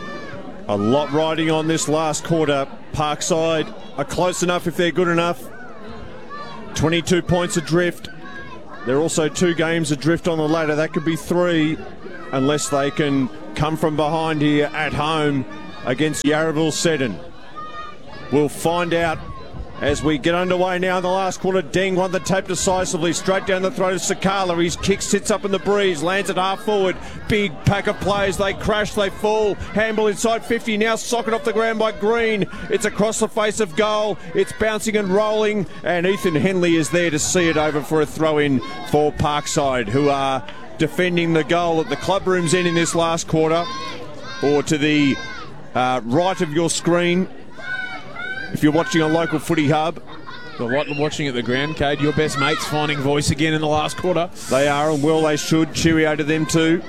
A lot riding on this last quarter. Parkside are close enough if they're good enough. twenty-two points adrift. There are also two games adrift on the ladder. That could be three, unless they can come from behind here at home against Yarraville Seddon. We'll find out as we get underway now in the last quarter. Deng won the tape decisively, straight down the throat of Sakala. His kick sits up in the breeze, lands at half forward. Big pack of players, they crash, they fall. Handball inside fifty, now socket off the ground by Green. It's across the face of goal. It's bouncing and rolling, and Ethan Henley is there to see it over for a throw-in for Parkside, who are defending the goal at the club room's end in this last quarter, or to the uh, right of your screen if you're watching on local footy hub. Well, what watching at the ground, Cade, your best mates finding voice again in the last quarter. They are, and well they should. Cheerio to them too.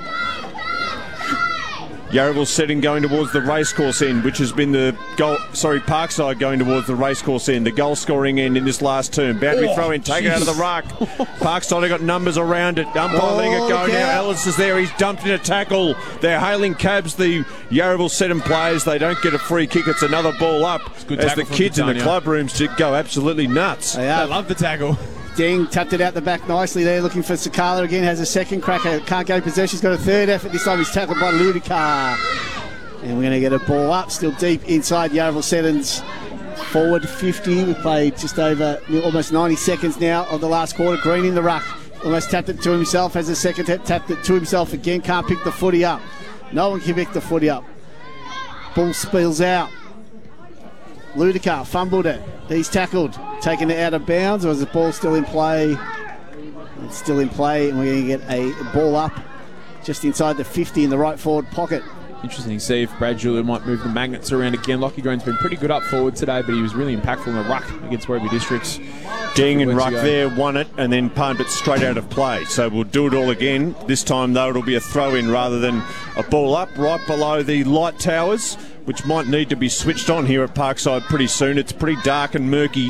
Yarraville Seddon going towards the racecourse end, which has been the goal. Sorry, Parkside going towards the racecourse end, the goal scoring end in this last term. Boundary oh, throw in, take geez. it out of the ruck. Parkside have got numbers around it. Umpire oh, letting it go now. Ellis is there. He's dumped in a tackle. They're hailing cabs, the Yarraville Seddon players. They don't get a free kick. It's another ball up as the kids in the club rooms go absolutely nuts. They are. They love the tackle. Deng tapped it out the back nicely there, looking for Sakala again. Has a second cracker, can't go possession. He's got a third effort. This time he's tackled by Ludikar. And we're going to get a ball up, still deep inside Yarraville Seddon's forward fifty. We've played just over almost ninety seconds now of the last quarter. Green in the ruck, almost tapped it to himself. Has a second tap, tapped it to himself again. Can't pick the footy up. No one can pick the footy up. Ball spills out. Ludikar fumbled it. He's tackled, taken it out of bounds, or is the ball still in play? It's still in play, and we're going to get a ball up just inside the fifty in the right forward pocket. Interesting to see if Brad Julia might move the magnets around again. Lockie Green's been pretty good up forward today, but he was really impactful in the ruck against Werribee Districts. Deng and ruck there, won it, and then palmed it straight out of play. So we'll do it all again. This time, though, it'll be a throw-in rather than a ball up right below the light towers which might need to be switched on here at Parkside pretty soon. It's pretty dark and murky.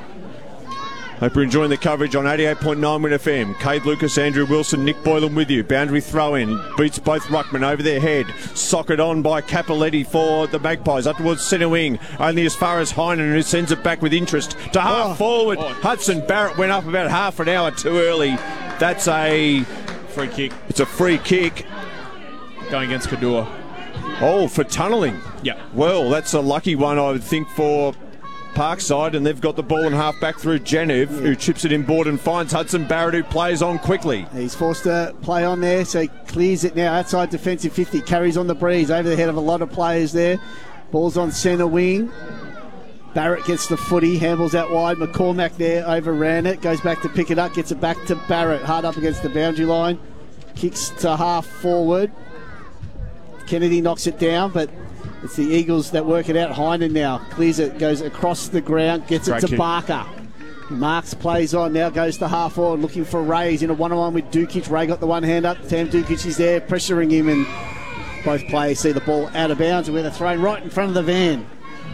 Hope you're enjoying the coverage on eighty-eight point nine Win F M. Cade Lucas, Andrew Wilson, Nick Boylan with you. Boundary throw in. Beats both ruckmen over their head. Socket on by Capoletti for the Magpies. Up towards centre wing. Only as far as Heinen, who sends it back with interest to half Oh. forward. Oh. Hudson Barrett went up about half an hour too early. That's a free kick. It's a free kick. Going against Kadua. Oh, for tunnelling. Yeah. Well, that's a lucky one, I would think, for Parkside, and they've got the ball and half back through Janev, yeah. who chips it in board and finds Hudson Barrett, who plays on quickly. He's forced to play on there, so he clears it now outside defensive fifty, carries on the breeze over the head of a lot of players there. Ball's on centre wing. Barrett gets the footy, handles out wide. McCormack there overran it, goes back to pick it up, gets it back to Barrett, hard up against the boundary line, kicks to half forward. Kennedy knocks it down, but it's the Eagles that work it out. Heinen now clears it, goes across the ground, gets Great it to kick. Barker. Marks plays on, now goes to half forward, looking for Ray's in a one-on-one with Dukic. Ray got the one hand up, Tam Dukic is there, pressuring him, and both players see the ball out of bounds, and with a thrown right in front of the van.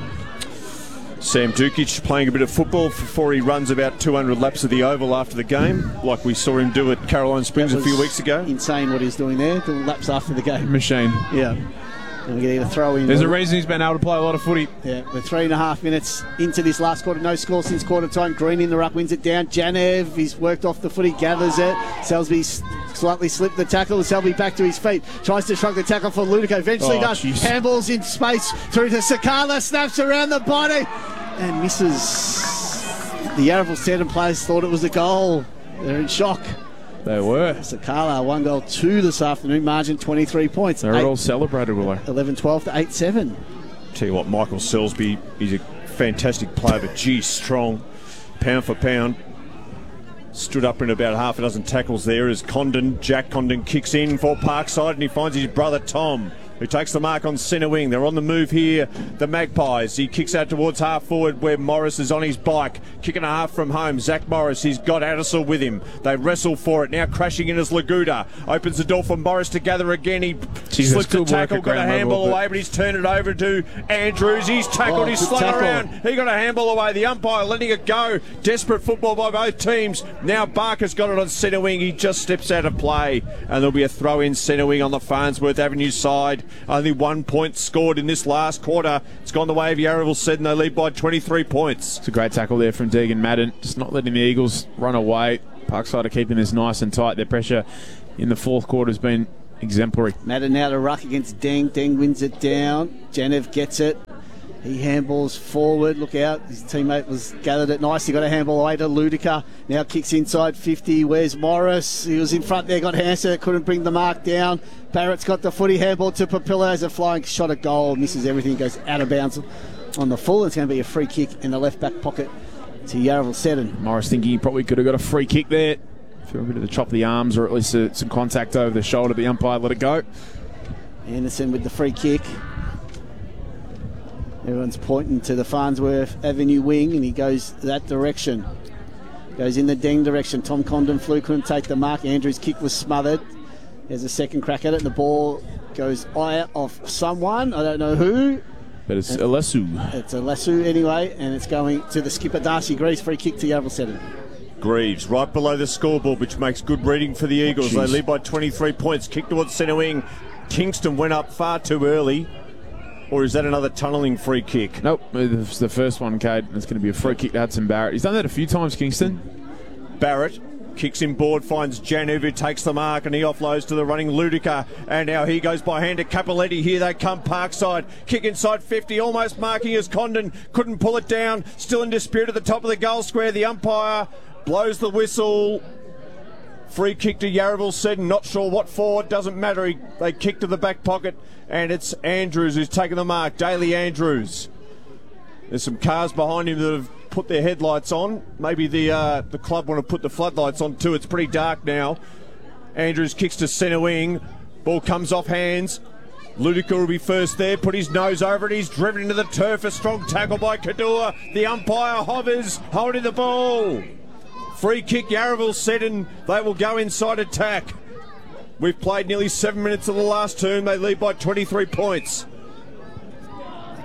Sam Dukic playing a bit of football before he runs about two hundred laps of the oval after the game, like we saw him do at Caroline Springs a few weeks ago. Insane what he's doing there, doing laps after the game. Machine. Yeah. And we're going to throw in. There's a reason he's been able to play a lot of footy. Yeah, we're three and a half minutes into this last quarter. No score since quarter time. Green in the ruck, wins it down. Janev, he's worked off the footy, gathers it. Selsby slightly slipped the tackle. Selby back to his feet. Tries to shrug the tackle for Ludico. Eventually Oh, does. geez. Handballs in space through to Sakala. Snaps around the body and misses. The Yarraville Seddon players thought it was a goal. They're in shock. They were. Sakala, one goal two this afternoon. Margin twenty-three points. They're Eight- all celebrated, Willow. eleven twelve to eight seven. Tell you what, Michael Selsby, he's a fantastic player, but geez, strong, pound for pound. Stood up in about half a dozen tackles there as Condon, Jack Condon kicks in for Parkside, and he finds his brother Tom, who takes the mark on centre wing. They're on the move here, the Magpies. He kicks out towards half forward where Morris is on his bike. Kicking a half from home. Zach Morris, he's got Addisel with him. They wrestle for it. Now crashing in as Laguda. Opens the door for Morris to gather again. He Jesus, slips a good work tackle, at got a ground handball level, but- away, but he's turned it over to Andrews. He's tackled, Oh, he's good slung tackle. around. He got a handball away. The umpire letting it go. Desperate football by both teams. Now Barker's got it on centre wing. He just steps out of play. And there'll be a throw in centre wing on the Farnsworth Avenue side. Only one point scored in this last quarter. It's gone the way of Yarraville Seddon. They lead by twenty-three points. It's a great tackle there from Deegan Madden. Just not letting the Eagles run away. Parkside are keeping this nice and tight. Their pressure in the fourth quarter has been exemplary. Madden now to ruck against Deng. Deng wins it down. Janev gets it. He handballs forward. Look out. His teammate was gathered it nicely. Got a handball away to Ludica. Now kicks inside fifty. Where's Morris? He was in front there. Got Hanser. Couldn't bring the mark down. Barrett's got the footy. Handball to Papilla as a flying shot at goal. Misses everything. Goes out of bounds on the full. It's going to be a free kick in the left back pocket to Yarraville Seddon. Morris thinking he probably could have got a free kick there. Feel a bit of the chop of the arms or at least uh, some contact over the shoulder. The umpire let it go. Anderson with the free kick. Everyone's pointing to the Farnsworth Avenue wing, and he goes that direction. Goes in the Deng direction. Tom Condon flew, couldn't take the mark. Andrews' kick was smothered. There's a second crack at it, and the ball goes out of someone. I don't know who. But it's Alesu. It's a Lasso anyway, and it's going to the skipper, Darcy Greaves. Free kick to Yarraville Seddon. Greaves right below the scoreboard, which makes good reading for the Eagles. Jeez. They lead by twenty-three points. Kick towards centre wing. Kingston went up far too early. Or is that another tunnelling free kick? Nope, it's the first one, Cade. It's going to be a free kick to Hudson Barrett. He's done that a few times, Kingston. Barrett kicks in board, finds Janev, who takes the mark, and he offloads to the running Ludica. And now he goes by hand to Capoletti. Here they come, Parkside. Kick inside fifty, almost marking as Condon. Couldn't pull it down. Still in dispute at the top of the goal square. The umpire blows the whistle. Free kick to Yarraville Seddon. Not sure what for. Doesn't matter. He, they kick to the back pocket, and it's Andrews who's taken the mark. Daly Andrews. There's some cars behind him that have put their headlights on. Maybe the uh, the club want to put the floodlights on too. It's pretty dark now. Andrews kicks to centre wing. Ball comes off hands. Ludica will be first there. Put his nose over it. He's driven into the turf. A strong tackle by Kadua. The umpire hovers, holding the ball. Free kick, Yarraville Seddon. They will go inside attack. We've played nearly seven minutes of the last term. They lead by twenty-three points.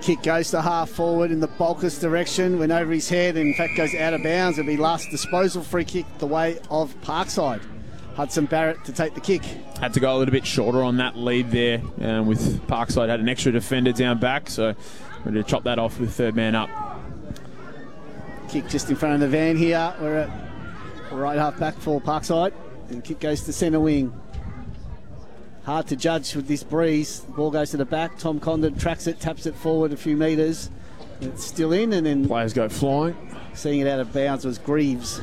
kick goes to half forward in the Balkus direction, went over his head and in fact goes out of bounds. It'll be last disposal free kick the way of Parkside. Hudson Barrett to take the kick. Had to go a little bit shorter on that lead there, um, with Parkside had an extra defender down back, so ready to chop that off with third man up. Kick just in front of the van here. We're at right half back for Parkside, and kick goes to centre wing. Hard to judge with this breeze. The ball goes to the back. Tom Condon tracks it, taps it forward a few metres. It's still in, and then players go flying. Seeing it out of bounds was Greaves.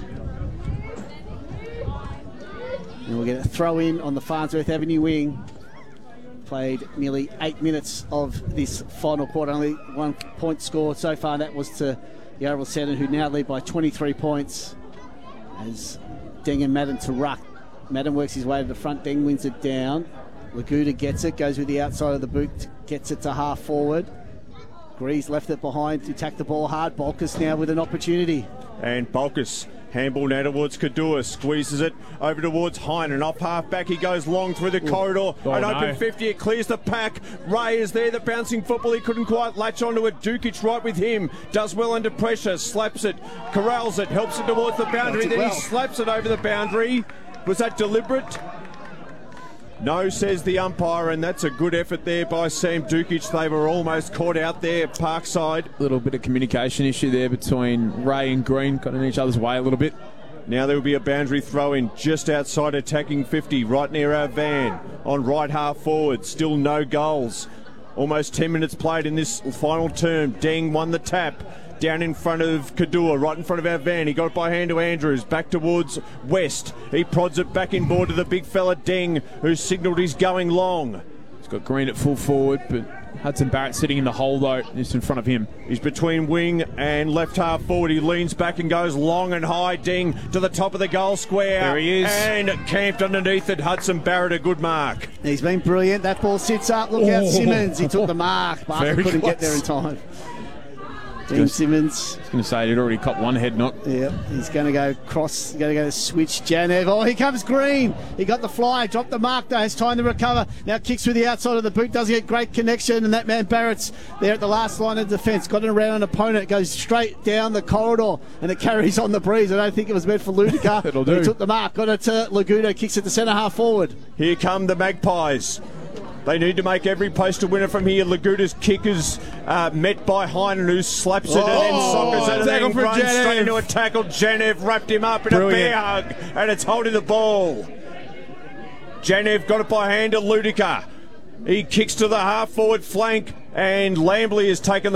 And we'll get a throw in on the Farnsworth Avenue wing. Played nearly eight minutes of this final quarter. Only one point scored so far. That was to Yarraville Seddon, who now lead by twenty-three points. As Deng and Madden to ruck. Madden works his way to the front. Deng wins it down. Laguda gets it, goes with the outside of the boot, gets it to half forward. Greaves left it behind to attack the ball hard. Balkus now with an opportunity. And Balkus, handball now towards Kadua, squeezes it over towards Heinen. Off half back, he goes long through the Ooh. corridor. Oh, An no. open fifty, it clears the pack. Ray is there, the bouncing football, he couldn't quite latch onto it. Dukic right with him, does well under pressure, slaps it, corrals it, helps it towards the boundary, then well. he slaps it over the boundary. Was that deliberate? No, says the umpire, and that's a good effort there by Sam Dukic. They were almost caught out there, Parkside. A little bit of communication issue there between Ray and Green, got in each other's way a little bit. Now there will be a boundary throw in just outside attacking fifty, right near our van, on right half forward. Still no goals. Almost ten minutes played in this final term. Deng won the tap. Down in front of Kadua, right in front of our van. He got it by hand to Andrews, back towards West. He prods it back in board to the big fella Deng, who signalled he's going long. He's got Green at full forward, but Hudson Barrett sitting in the hole though, just in front of him. He's between wing and left half forward. He leans back and goes long and high. Deng to the top of the goal square. There he is. And camped underneath it. Hudson Barrett, a good mark. He's been brilliant. That ball sits up. Look out, Simmons. He took the mark. Barker couldn't close. get there in time. Dean Simmons. I was going to say he'd already caught one head knock. Yep, he's going to go cross, going to go to switch Janev. Oh, here comes Green. He got the fly, dropped the mark though, has time to recover. Now kicks through the outside of the boot, doesn't get great connection, and that man Barrett's there at the last line of defence. Got it around an opponent, it goes straight down the corridor, and it carries on the breeze. I don't think it was meant for Ludica. It'll do. He took the mark, got it to Lagudo, kicks it to centre half forward. Here come the Magpies. They need to make every postal winner from here. Laguda's kick is uh, met by Heinen, who slaps it oh, and then sockers it and then runs Janev. straight into a tackle. Janev wrapped him up in Brilliant. a bear hug, and it's holding the ball. Janev got it by hand to Ludica. He kicks to the half-forward flank, and Lambley has taken the